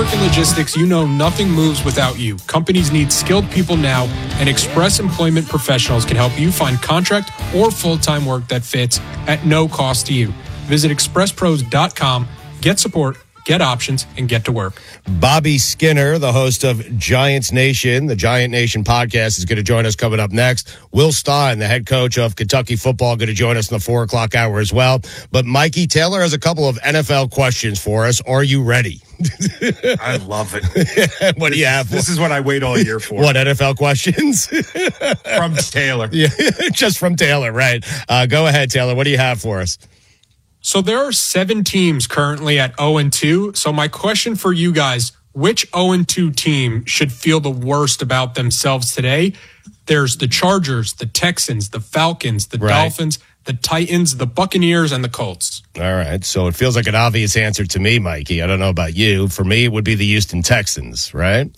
American Logistics, you know nothing moves without you. Companies need skilled people now, and Express Employment Professionals can help you find contract or full-time work that fits at no cost to you. Visit expresspros.com, get support, get options, and get to work. Bobby Skinner, the host of Giants Nation, the Giant Nation podcast, is going to join us coming up next. Will Stein, the head coach of Kentucky football, going to join us in the 4 o'clock hour as well. But Mikey Taylor has a couple of NFL questions for us. Are you ready? I love it. What do you have? This is what I wait all year for. What, NFL questions? From Taylor. Yeah, just from Taylor, right. Go ahead, Taylor. What do you have for us? So there are 7 teams currently at 0-2. So my question for you guys, which 0-2 team should feel the worst about themselves today? There's the Chargers, the Texans, the Falcons, the Dolphins, the Titans, the Buccaneers, and the Colts. All right. So it feels like an obvious answer to me, Mikey. I don't know about you. For me, it would be the Houston Texans, right?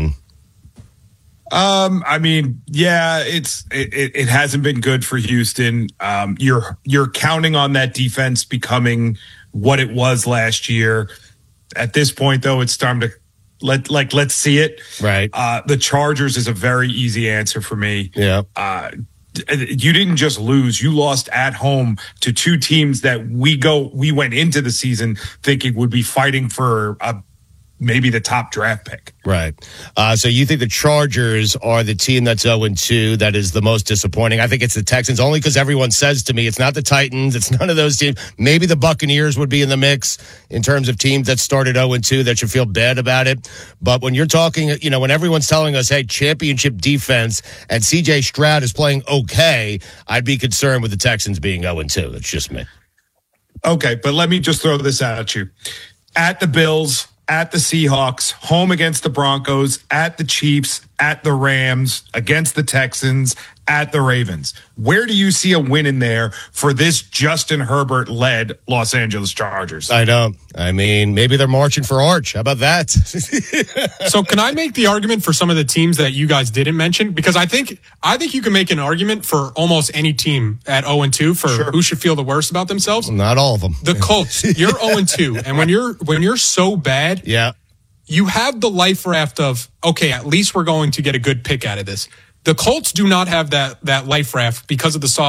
Yeah, it hasn't been good for Houston. You're counting on that defense becoming what it was last year. At this point, though, it's time to let's see it. Right. The Chargers is a very easy answer for me. Yeah. You didn't just lose; you lost at home to 2 teams that we went into the season thinking would be fighting for maybe the top draft pick. Right. So you think the Chargers are the team that's 0-2 that is the most disappointing? I think it's the Texans, only because everyone says to me it's not the Titans, it's none of those teams. Maybe the Buccaneers would be in the mix in terms of teams that started 0-2 that should feel bad about it. But when you're talking, when everyone's telling us, hey, championship defense and C.J. Stroud is playing okay, I'd be concerned with the Texans being 0-2. That's just me. Okay, but let me just throw this at you. At the Bills, at the Seahawks, home against the Broncos, at the Chiefs, at the Rams, against the Texans, at the Ravens. Where do you see a win in there for this Justin Herbert-led Los Angeles Chargers? I don't. Maybe they're marching for Arch. How about that? So can I make the argument for some of the teams that you guys didn't mention? Because I think you can make an argument for almost any team at 0-2 for who should feel the worst about themselves. Not all of them. The Colts, you're 0-2. And when you're so bad, you have the life raft of, okay, at least we're going to get a good pick out of this. The Colts do not have that life raft because of the soft